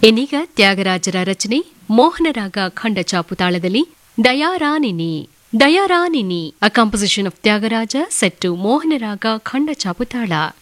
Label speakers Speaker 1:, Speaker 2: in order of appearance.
Speaker 1: ಇನ್ನೀಗ ತ್ಯಾಗರಾಜರ ರಚನೆ ಮೋಹನರಾಗ ಖಂಡ ಚಾಪುತಾಳದಲ್ಲಿ ದಯಾರಾನಿನಿ. ದಯಾರಾನಿನಿ, a composition of Tyagaraja set to Mohanaraga ಖಂಡ ಚಾಪುತಾಳ.